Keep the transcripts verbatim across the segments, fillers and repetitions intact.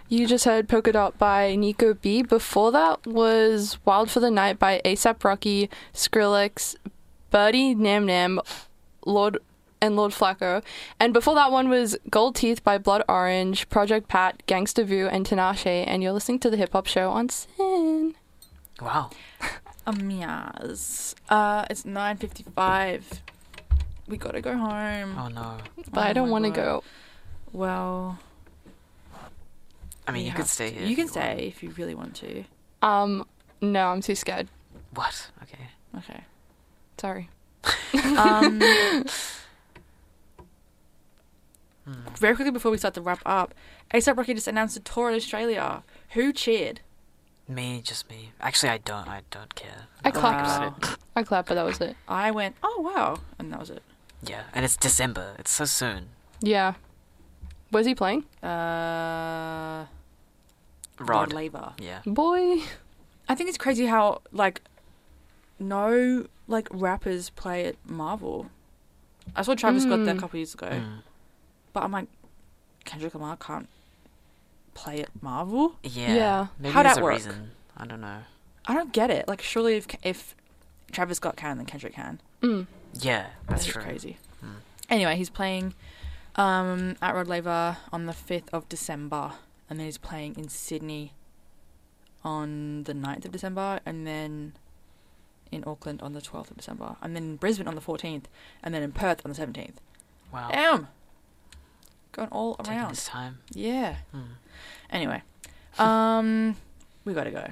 You just heard Polka Dot by Nico B. Before that was Wild for the Night by ASAP Rocky, Skrillex, Birdie Nam Nam, Lord and Lord Flacco. And before that one was Gold Teeth by Blood Orange, Project Pat, Gangsta Vu, and Tinashe. And you're listening to the Hip Hop Show on Sin. Wow. Um, yes. Uh, it's nine fifty-five. We gotta go home. Oh no. But Oh I don't my want to God. go. Well, I mean, we you could have stay to. here. You if can want. stay if you really want to. Um, no, I'm too scared. What? Okay. Okay. Sorry. Um, Hmm. very quickly before we start to wrap up, ASAP Rocky just announced a tour in Australia. Who cheered? Me, just me. Actually, I don't. I don't care. I Nothing clapped. about it. I clapped, but that was it. I went, oh wow, and that was it. Yeah, and it's December. It's so soon. Yeah. Was he playing? Uh, Rod. Laver. Yeah. Boy. I think it's crazy how like no like rappers play at Marvel. I saw Travis Scott there a Mm. couple years ago, Mm. but I'm like, Kendrick Lamar can't play at Marvel. Yeah. Yeah. Maybe How'd there's that a work? reason. I don't know. I don't get it. Like, surely if if Travis Scott can, then Kendrick can. Mm. Yeah, that's That is true. crazy. Mm. Anyway, he's playing um, at Rod Laver on the fifth of December, and then he's playing in Sydney on the ninth of December, and then in Auckland on the twelfth of December, and then in Brisbane on the fourteenth, and then in Perth on the seventeenth. Wow. Damn! Going all Taking around. his time. Yeah. Hmm. Anyway, um, we gotta go.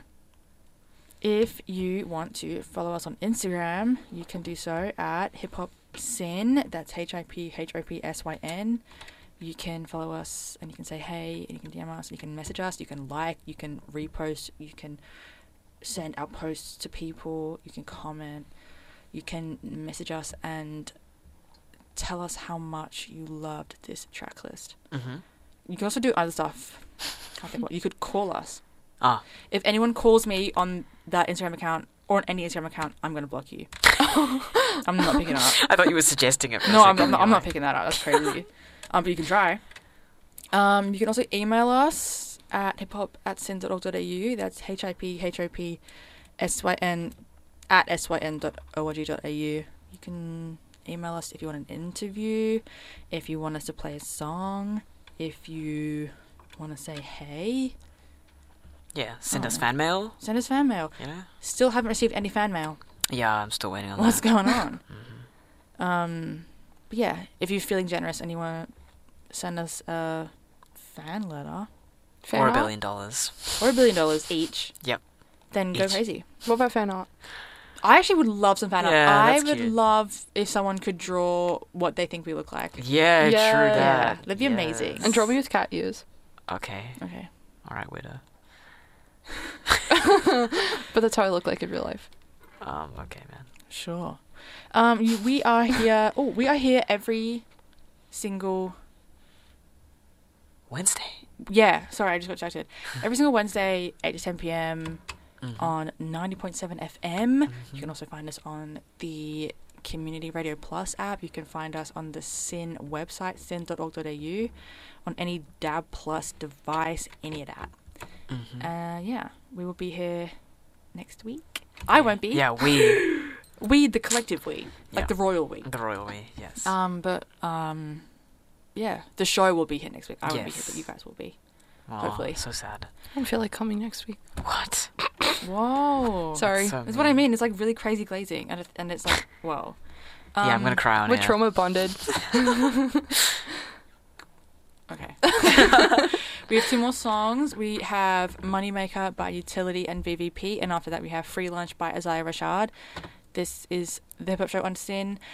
If you want to follow us on Instagram, you can do so at Hip Hop Sin. That's H I P H O P S Y N. You can follow us and you can say hey, and you can D M us, you can message us, you can like, you can repost, you can send our posts to people, you can comment, you can message us and tell us how much you loved this track list. Mm-hmm. You can also do other stuff. Can't think what you could call us. Ah. If anyone calls me on that Instagram account or on any Instagram account, I'm gonna block you. I'm not picking it up. I thought you were suggesting it. For a No, I'm, second. I'm not. You're I'm not like, picking that up. That's crazy. um, but you can try. Um, you can also email us at hiphop at sin dot org dot a u. That's H I P H O P S Y N at S Y N dot org dot a u. You can email us if you want an interview, if you want us to play a song, if you want to say hey. Yeah, send Oh. us fan mail. Send us fan mail. You know. Still haven't received any fan mail. Yeah, I'm still waiting on What's that. going on? Mhm. Um, but yeah, if you're feeling generous and you want to send us a fan letter Fan Or a art? billion dollars. or a billion dollars each, Yep. then go Each. crazy. What about fan art? I actually would love some fan art. Yeah, I that's would cute. love if someone could draw what they think we look like. Yeah, Yeah. true Yeah, that. that'd be amazing. Yes. And draw me with cat ears. Okay. Okay. All right, widow. But that's how I look like in real life. Um. Okay, man. Sure. Um, you, we are here. Oh, we are here every single. Wednesday. Yeah, sorry, I just got distracted. Every single Wednesday, eight to ten p.m. Mhm. on ninety point seven F M. You Mhm. can also find us on the Community Radio Plus app. You can find us on the Sin website, sin dot org dot a u, on any D A B Plus device, any of that. Mhm. Uh, yeah, we will be here next week. I won't be. Yeah, we. We, the collective we, like Yeah. the royal we. The royal we. Yes. Um, but um, yeah, the show will be here next week. I won't be here, Yes. but you guys will be. Aw, hopefully. So sad. I don't feel like coming next week. What? Whoa. Sorry. So That's what I mean. It's like really crazy glazing, and it, and it's like, whoa. yeah, I'm gonna Um, cry on We're air. trauma bonded. Okay. We have two more songs. We have Moneymaker by Utility and V V P, and after that we have Free Lunch by Isaiah Rashad. This is the Hip Hop Show on Sin.